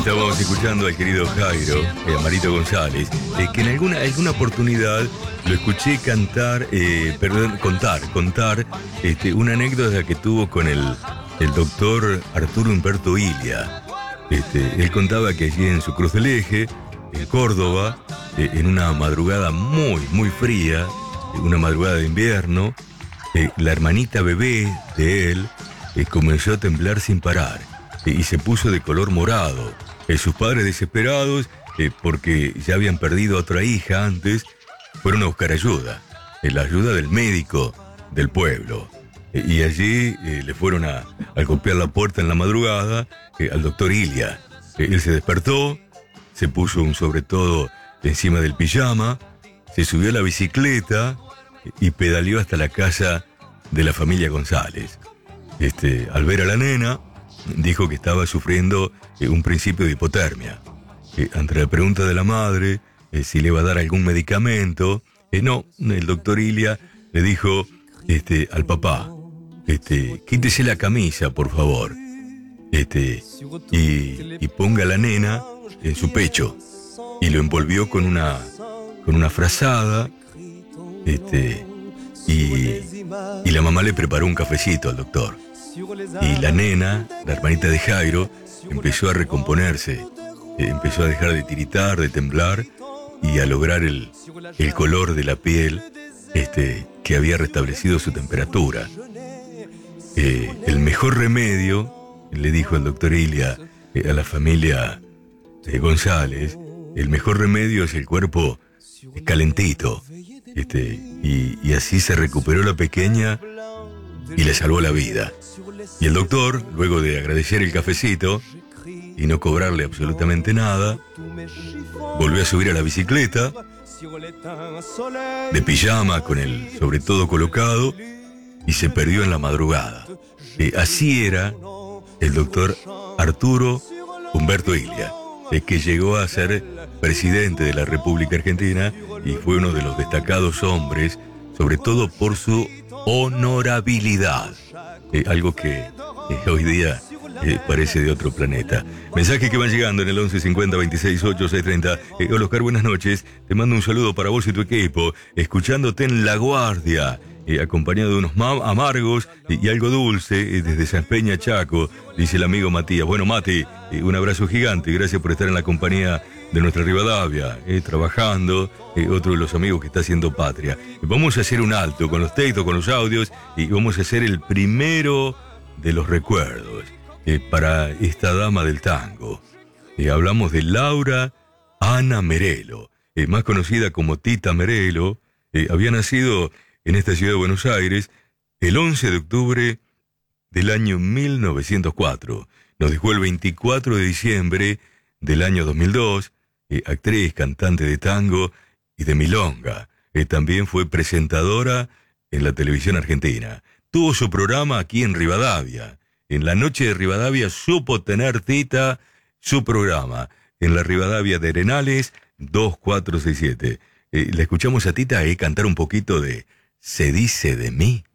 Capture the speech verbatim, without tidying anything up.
Estábamos escuchando al querido Jairo, eh, Marito González, eh, que en alguna, alguna oportunidad lo escuché cantar, eh, perdón, contar, contar este, una anécdota que tuvo con el, el doctor Arturo Humberto Ilia. Este, él contaba que allí en su Cruz del Eje, en Córdoba, eh, en una madrugada muy, muy fría, una madrugada de invierno, eh, la hermanita bebé de él eh, comenzó a temblar sin parar eh, y se puso de color morado. Eh, sus padres, desesperados eh, porque ya habían perdido a otra hija antes, fueron a buscar ayuda, eh, la ayuda del médico del pueblo. Eh, y allí eh, le fueron a, a golpear la puerta en la madrugada eh, al doctor Ilia. Eh, él se despertó, se puso un sobre todo encima del pijama, se subió a la bicicleta y pedaleó hasta la casa de la familia González. Este, al ver a la nena, dijo que estaba sufriendo eh, un principio de hipotermia. Eh, ante la pregunta de la madre, eh, si le iba a dar algún medicamento, eh, no, el doctor Ilia le dijo este, al papá, este, quítese la camisa, por favor, este, y, y ponga a la nena en su pecho. Y lo envolvió con una, con una frazada, este, y, y la mamá le preparó un cafecito al doctor. Y la nena, la hermanita de Jairo, empezó a recomponerse, eh, empezó a dejar de tiritar, de temblar y a lograr el, el color de la piel este, que había restablecido su temperatura. Eh, el mejor remedio, le dijo el doctor Ilia eh, a la familia eh, González, el mejor remedio es el cuerpo calentito. Este, y, y así se recuperó la pequeña y le salvó la vida. Y el doctor, luego de agradecer el cafecito y no cobrarle absolutamente nada, volvió a subir a la bicicleta, de pijama, con el sobre todo colocado, y se perdió en la madrugada. Eh, así era el doctor Arturo Humberto Ilia, eh, que llegó a ser presidente de la República Argentina y fue uno de los destacados hombres, sobre todo por su honorabilidad. Eh, algo que eh, hoy día eh, parece de otro planeta. Mensajes que van llegando en el once cincuenta veintiséis ocho seis treinta. Eh, hola Oscar, buenas noches. Te mando un saludo para vos y tu equipo, escuchándote en La Guardia, eh, acompañado de unos ma- amargos eh, y algo dulce eh, desde San Peña, Chaco, dice el amigo Matías. Bueno, Mati, eh, un abrazo gigante y gracias por estar en la compañía de nuestra Rivadavia, eh, trabajando, eh, otro de los amigos que está haciendo patria. Eh, vamos a hacer un alto con los textos, con los audios, y vamos a hacer el primero de los recuerdos eh, para esta dama del tango. Eh, hablamos de Laura Ana Merelo, eh, más conocida como Tita Merelo. Eh, había nacido en esta ciudad de Buenos Aires el once de octubre del año mil novecientos cuatro. Nos dejó el veinticuatro de diciembre del año dos mil dos, eh, actriz, cantante de tango y de milonga. Eh, también fue presentadora en la televisión argentina. Tuvo su programa aquí en Rivadavia. En la noche de Rivadavia supo tener Tita su programa. En la Rivadavia de Arenales, dos cuatro seis siete. Eh, le escuchamos a Tita eh, cantar un poquito de Se dice de mí.